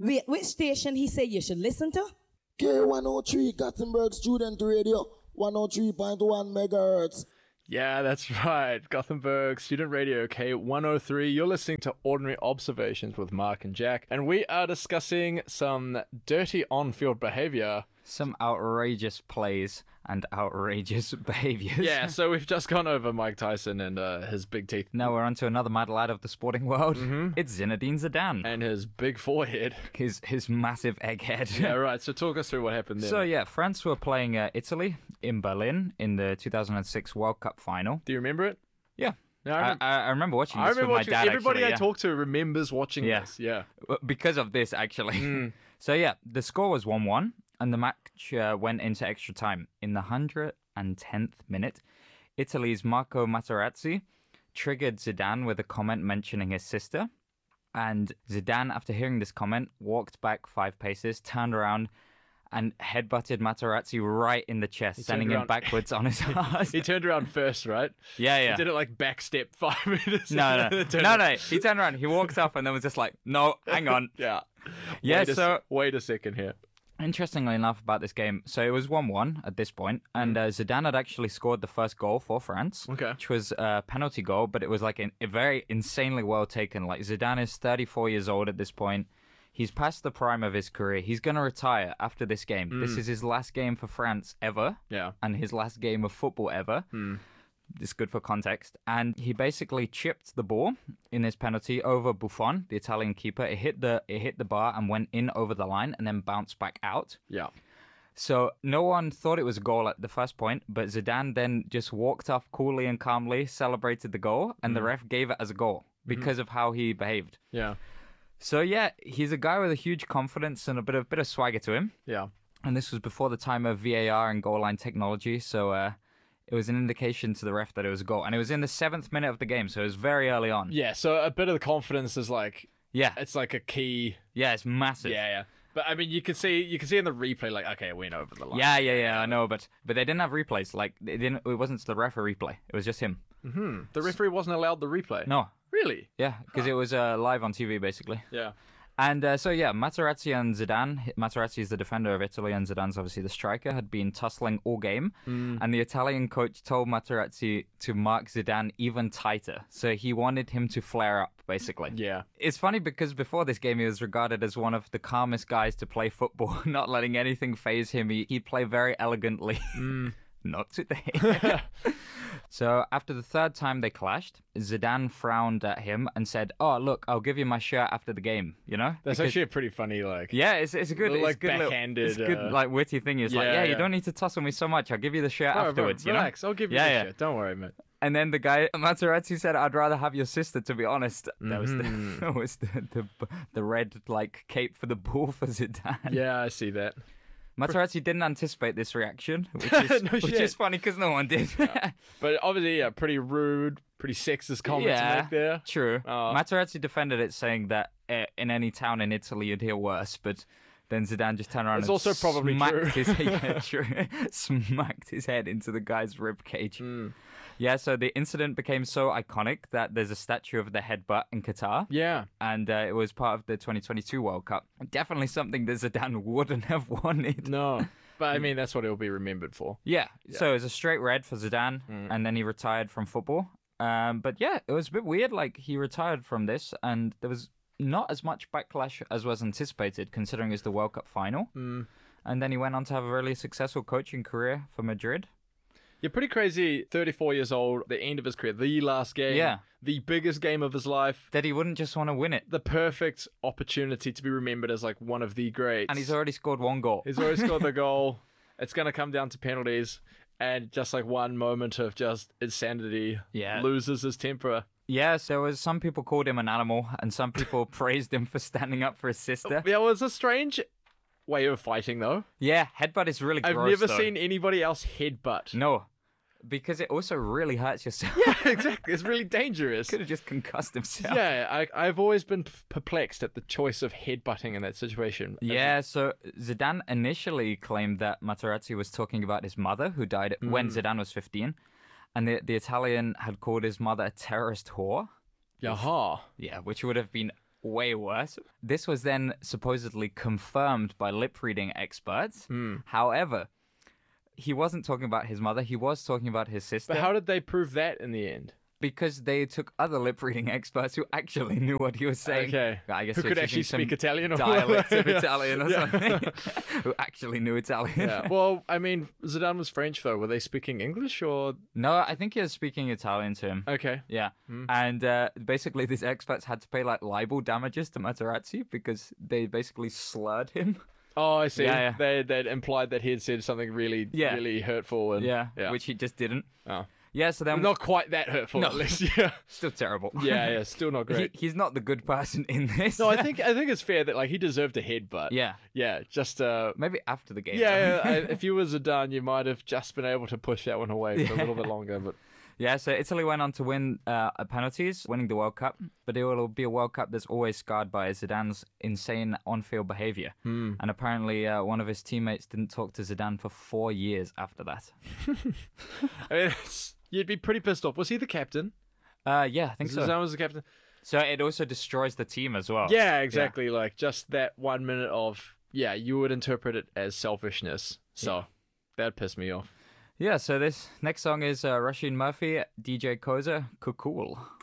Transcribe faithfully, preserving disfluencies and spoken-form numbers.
Wait, which station he say you should listen to? K one oh three Gothenburg Student Radio, one oh three point one megahertz. Yeah, that's right. Gothenburg Student Radio K one oh three. You're listening to Ordinary Observations with Mark and Jack, and we are discussing some dirty on-field behavior. Some outrageous plays and outrageous behaviours. Yeah, so we've just gone over Mike Tyson and uh, his big teeth. Now we're on to another mad lad of the sporting world. Mm-hmm. It's Zinedine Zidane. And his big forehead. His his massive egghead. Yeah, right. So talk us through what happened there. So yeah, France were playing uh, Italy in Berlin in the two thousand six World Cup final. Do you remember it? Yeah. No, I, I, remember, I, I remember watching this I remember with watching, my dad, everybody actually, I yeah. talk to remembers watching Yeah. this. Yeah. Because of this, actually. Mm. So yeah, the score was one one. And the match uh, went into extra time. In the one hundred tenth minute, Italy's Marco Materazzi triggered Zidane with a comment mentioning his sister. And Zidane, after hearing this comment, walked back five paces, turned around, and headbutted Materazzi right in the chest, He sending turned him around- backwards on his ass. He turned around first, right? Yeah, yeah. He did it like back step five minutes. No, no, Turned no, around. no. He turned around, he walked up, and then was just like, no, hang on. Yeah. Yeah, wait a, so... Wait a second here. Interestingly enough about this game, so it was one one at this point, and uh, Zidane had actually scored the first goal for France, Okay. which was a penalty goal, but it was like an, a very insanely well taken. Like Zidane is thirty-four years old at this point. He's past the prime of his career. He's going to retire after this game. Mm. This is his last game for France ever, Yeah. and his last game of football ever. Mm. It's good for context. And he basically chipped the ball in his penalty over Buffon, the Italian keeper. It hit the it hit the bar and went in over the line and then bounced back out. Yeah. So no one thought it was a goal at the first point, but Zidane then just walked off coolly and calmly, celebrated the goal, and Mm. the ref gave it as a goal because of how he behaved. Yeah. So yeah, he's a guy with a huge confidence and a bit of bit of swagger to him. Yeah. And this was before the time of V A R and goal line technology, so uh, it was an indication to the ref that it was a goal. And it was in the seventh minute of the game, so it was very early on. Yeah, so a bit of the confidence is like, Yeah, it's like a key. yeah, it's massive. Yeah, yeah. But I mean, you can see, you can see in the replay, like, okay, it went over the line. Yeah, yeah, yeah, I know, but but they didn't have replays. Like it didn't. It wasn't the ref a replay. It was just him. Hmm. The referee wasn't allowed the replay. No, Really? yeah, because it was uh, live on T V basically. Yeah. And uh, so yeah, Materazzi and Zidane. Materazzi is the defender of Italy, and Zidane's obviously the striker. Had been tussling all game, Mm. and the Italian coach told Materazzi to mark Zidane even tighter. So he wanted him to flare up, basically. Yeah. It's funny because before this game, he was regarded as one of the calmest guys to play football, not letting anything faze him. He, he'd play very elegantly. Mm. Not today. So after the third time they clashed, Zidane frowned at him and said, "Oh, look, I'll give you my shirt after the game." You know? That's Because- actually a pretty funny, like. yeah, it's it's a good, Little, it's like, good little- backhanded, it's a good uh, like witty thing. It's like, yeah, yeah, you yeah. don't need to tussle me so much. I'll give you the shirt Bro, bro, afterwards. you know? relax. I'll give you Yeah, the yeah. shit. Don't worry, mate. And then the guy Materazzi said, "I'd rather have your sister." To be honest, that was the Mhm. that was the, the the red like cape for the bull for Zidane. Yeah, I see that. Materazzi didn't anticipate this reaction, which is No which shit. is funny because no one did. But obviously, yeah, pretty rude, pretty sexist comment Yeah. to make there. True. Oh. Materazzi defended it, saying that uh, in any town in Italy you'd hear worse, but then Zidane just turned around It's and also probably smacked true. his yeah, true. smacked his head into the guy's rib cage. Mm. Yeah, so the incident became so iconic that there's a statue of the headbutt in Qatar, Yeah. and uh, it was part of the twenty twenty-two World Cup. Definitely something that Zidane wouldn't have wanted. No. But I mean, that's what it'll be remembered for. Yeah, so it was a straight red for Zidane, Mm. and then he retired from football. Um, but yeah, it was a bit weird. Like, he retired from this, and there was not as much backlash as was anticipated, considering it's the World Cup final. Mm. And then he went on to have a really successful coaching career for Madrid. Yeah, pretty crazy. thirty-four years old, the end of his career, the last game, Yeah. the biggest game of his life, That he wouldn't just want to win it. the perfect opportunity to be remembered as like one of the greats. And he's already scored one goal. He's already scored the goal. It's going to come down to penalties, and just like one moment of just insanity, Yeah. loses his temper. Yes, there was some people called him an animal, and some people praised him for standing up for his sister. Yeah, it was a strange way of fighting, though. Yeah, headbutt is really I've gross, never though. seen anybody else headbutt. No, because it also really hurts yourself. Yeah, exactly. It's really dangerous. Could have just concussed himself. Yeah, I, I've always been perplexed at the choice of headbutting in that situation. Yeah, so Zidane initially claimed that Materazzi was talking about his mother, who died when Zidane was fifteen, and the, the Italian had called his mother a terrorist whore. Yaha. Yeah, which would have been way worse. This was then supposedly confirmed by lip-reading experts. However, he wasn't talking about his mother. He was talking about his sister. But how did they prove that in the end? Because they took other lip-reading experts who actually knew what he was saying. Okay. I guess Who they're could using actually some speak Italian or dialect of Yeah. Italian or Yeah. something. Who actually knew Italian. Yeah. Well, I mean, Zidane was French though. Were they speaking English or? No, I think he was speaking Italian to him. Okay. Yeah. And uh, basically these experts had to pay like libel damages to Materazzi because they basically slurred him. Oh, I see. Yeah, yeah. They they'd implied that he had said something really, Yeah. really hurtful, and Yeah. yeah. Which he just didn't. Oh. Yeah, so then... Not quite that hurtful, No. at least. Yeah. Still terrible. Yeah, yeah. Still not He, great. he's not the good person in this. No, I think I think it's fair that like he deserved a headbutt. Yeah. Yeah. Just uh. Maybe after the game. Yeah, yeah I, if you were Zidane, you might have just been able to push that one away for a little bit longer, but. Yeah, so Italy went on to win uh, penalties, winning the World Cup, but it will be a World Cup that's always scarred by Zidane's insane on-field behaviour. Hmm. And apparently uh, one of his teammates didn't talk to Zidane for four years after that. I mean, it's, you'd be pretty pissed off. Was he the captain? Uh, yeah, I think Zidane so. was the captain. So it also destroys the team as well. Yeah, exactly. Like just that one minute of yeah, you would interpret it as selfishness. So that pissed me off. Yeah, so this next song is uh, Rasheen Murphy, D J Koza, Cool.